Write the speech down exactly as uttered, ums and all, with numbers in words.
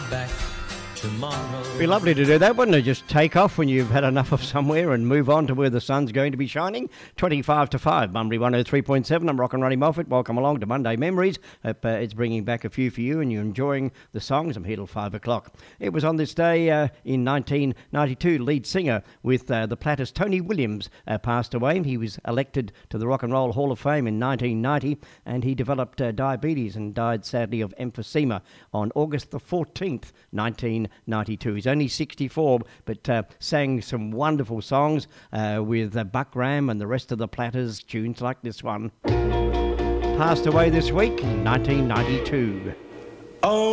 back tomorrow. Be lovely to do that, wouldn't it? Just take off when you've had enough of somewhere and move on to where the sun's going to be shining. twenty-five to five, Bunbury one oh three point seven. I'm Rockin' Ronnie Moffat. Welcome along to Monday Memories. Hope uh, it's bringing back a few for you and you're enjoying the songs. I'm here till five o'clock. It was on this day uh, in nineteen ninety-two, lead singer with uh, the Platters, Tony Williams, uh, passed away. He was elected to the Rock and Roll Hall of Fame in nineteen ninety, and he developed uh, diabetes and died sadly of emphysema on August the fourteenth, nineteen ninety-two. He's only sixty-four, but uh, sang some wonderful songs uh, with uh, Buck Ram and the rest of the Platters, tunes like this one. Passed away this week in nineteen ninety-two. Oh.